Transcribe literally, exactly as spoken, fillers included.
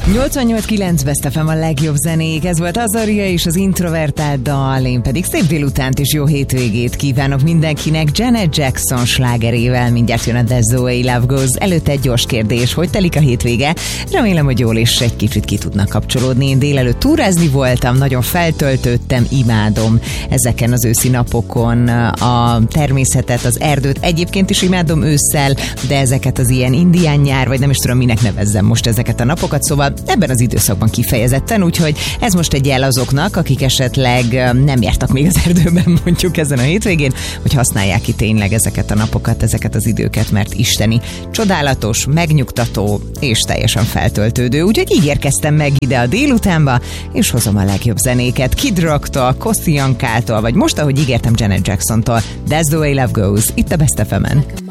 nyolcvannyolc kilenc Best ef em a legjobb zenék, ez volt Azaria és az Introvertált dal, én pedig szép délutánt és jó hétvégét kívánok mindenkinek Janet Jackson slágerével, mindjárt jön a That's the Way Love Goes. Előtte egy gyors kérdés, hogy telik a hétvége? Remélem, hogy jól és egy kicsit ki tudnak kapcsolódni. Én délelőtt túrázni voltam, nagyon feltöltöttem, imádom ezeken az őszi napokon a természetet, az erdőt, egyébként is imádom ősszel, de ezeket az ilyen indián nyár, vagy nem is tudom minek nevezzem most ezeket a napokat, szóval ebben az időszakban kifejezetten, úgyhogy ez most egy jel azoknak, akik esetleg nem jártak még az erdőben mondjuk ezen a hétvégén, hogy használják ki tényleg ezeket a napokat, ezeket az időket, mert isteni, csodálatos, megnyugtató és teljesen feltöltődő. Úgyhogy így érkeztem meg ide a délutánba, és hozom a legjobb zenéket Kid Rocktól, Kossi Jankától, vagy most, ahogy ígértem, Janet Jacksontól. That's the Way Love Goes, itt a Best ef emen.